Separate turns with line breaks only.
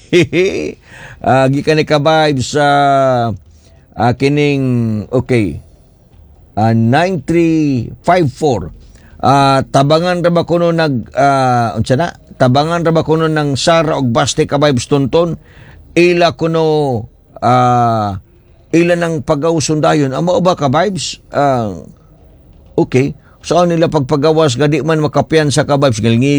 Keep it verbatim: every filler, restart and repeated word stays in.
uh, gikan ni ka-vibes sa uh, kining okay uh, nine three five four. Uh, tabangan ra ba kuno nag uh, unsa na? Tabangan ra ba kuno ng Sara og Baste ka-vibes tonton? Ila kuno uh, ila ng pagaw-sundayon. Amo ba ka-vibes? Uh, okay. Saan nila pagpagawas gadi man makapiyan sa ka-vibes? Galingi